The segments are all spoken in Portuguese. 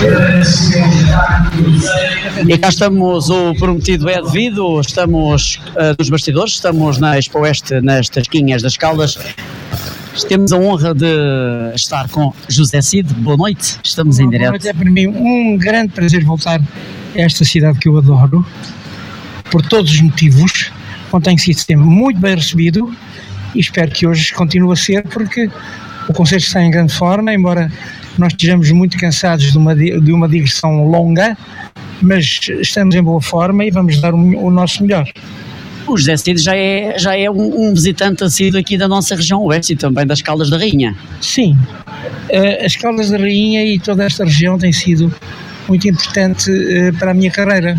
E cá estamos, o prometido é devido, estamos nos bastidores, estamos na Expo Oeste, nas Tasquinhas das Caldas. Temos a honra de estar com José Cid. Boa noite, estamos em direto. Boa noite, é para mim um grande prazer voltar a esta cidade que eu adoro, por todos os motivos, onde tenho sido sempre muito bem recebido e espero que hoje continue a ser, porque o concerto está em grande forma, embora nós estejamos muito cansados de uma digressão longa, mas estamos em boa forma e vamos dar o nosso melhor. O José Cid já é um visitante assíduo aqui da nossa região oeste e também das Caldas da Rainha. Sim, as Caldas da Rainha e toda esta região tem sido muito importante para a minha carreira.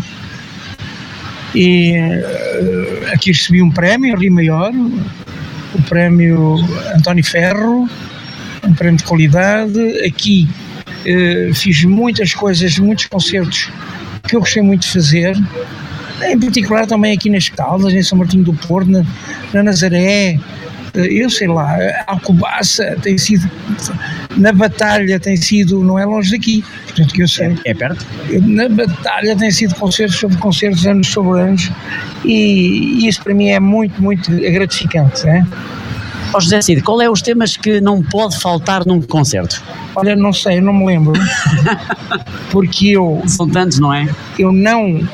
E aqui recebi um prémio, Rio Maior, o prémio António Ferro, um prémio de qualidade. Aqui fiz muitas coisas, muitos concertos que eu gostei muito de fazer, em particular também aqui nas Caldas, em São Martinho do Porto, na Nazaré, eu sei lá, Alcobaça, tem sido, na Batalha tem sido, não é longe daqui, portanto que eu sei. É perto? Na Batalha tem sido concertos sobre concertos, anos sobre anos, e isso para mim é muito, muito gratificante, é? Ó José Cid, qual é os temas que não pode faltar num concerto? Olha, não sei, eu não me lembro, porque são tantos, não é? Eu não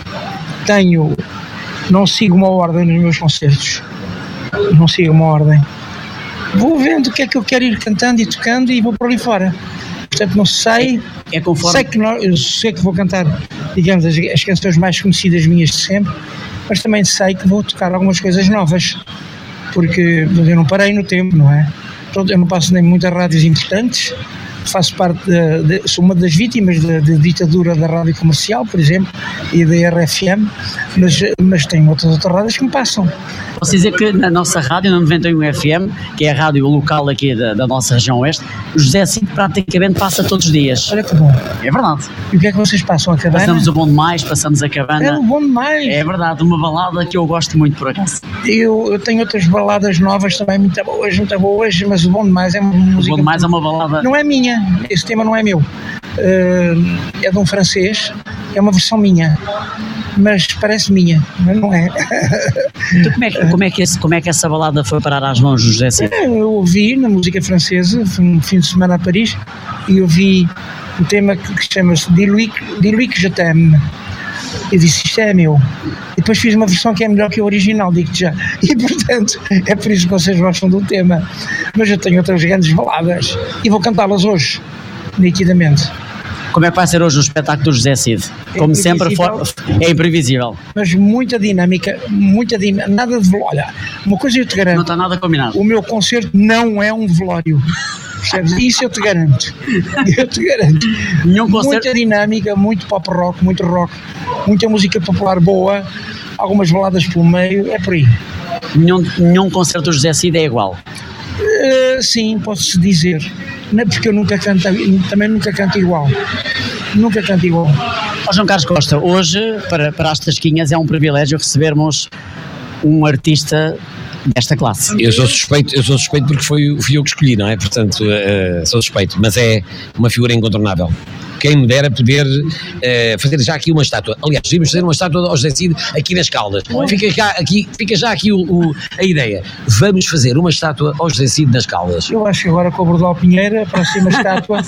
sigo uma ordem nos meus concertos, não sigo uma ordem, vou vendo o que é que eu quero ir cantando e tocando e vou por ali fora, portanto não sei, conforme... eu sei que vou cantar, digamos, as canções mais conhecidas minhas de sempre, mas também sei que vou tocar algumas coisas novas, porque eu não parei no tempo, não é? Eu não passo nem muitas rádios importantes, faço parte sou uma das vítimas da ditadura da rádio comercial, por exemplo, e da RFM, mas tenho outras rádios que me passam. Posso dizer que na nossa rádio, na 91 FM, que é a rádio local aqui da nossa região oeste, o José Cid praticamente passa todos os dias. Olha que bom. É verdade. E o que é que vocês passam? A cabana? Passamos o Bom Demais, passamos a cabana. É o Bom Demais. É verdade, uma balada que eu gosto muito por acaso. Eu tenho outras baladas novas também, muito boas, mas o Bom Demais é uma música... O Bom Demais é uma balada... Não é minha, esse tema não é meu. É de um francês, é uma versão minha. Mas parece minha, mas não é. Então como é que essa balada foi parar às mãos do José Cid? Eu ouvi na música francesa, um fim de semana a Paris, e ouvi um tema que chama-se Dis-lui que je t'aime. Eu disse, isto é meu. E depois fiz uma versão que é melhor que a original, digo-te já. E portanto, é por isso que vocês gostam do tema. Mas eu tenho outras grandes baladas e vou cantá-las hoje, nitidamente. Como é que vai ser hoje o espetáculo do José Cid? Como sempre, é imprevisível. Mas muita dinâmica, nada de velório. Olha, uma coisa eu te garanto. Não está nada combinado. O meu concerto não é um velório. Percebes? Isso eu te garanto. Muita dinâmica, muito pop rock, muito rock, muita música popular boa, algumas baladas pelo meio, é por aí. Nenhum concerto do José Cid é igual? Sim, posso-se dizer. Não é porque eu também nunca canto igual. Nunca canto igual. Ó João Carlos Costa, hoje, para as Tasquinhas, é um privilégio recebermos um artista desta classe. Eu sou suspeito porque fui eu que escolhi, não é? Portanto, sou suspeito, mas é uma figura incontornável. Quem me dera poder fazer já aqui uma estátua. Aliás, devíamos fazer uma estátua ao José Cid aqui nas Caldas. Fica já aqui a ideia. Vamos fazer uma estátua ao José Cid nas Caldas. Eu acho que agora com o Bordal Pinheiro, a próxima estátua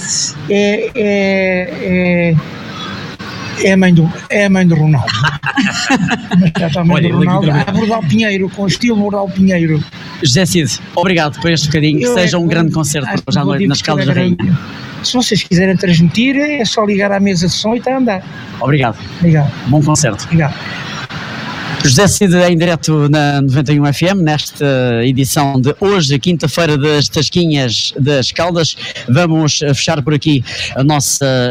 é a mãe do Ronaldo. Uma estátua à mãe do Ronaldo. A Bordal Pinheiro, com o estilo Bordal Pinheiro. José Cid, obrigado por este bocadinho. Que seja um grande concerto hoje à noite nas Caldas da Rainha. Se vocês quiserem transmitir, é só ligar à mesa de som e está a andar. Obrigado. Bom concerto. Obrigado. José Cid em direto na 91 FM, nesta edição de hoje, quinta-feira das Tasquinhas das Caldas. Vamos fechar por aqui a nossa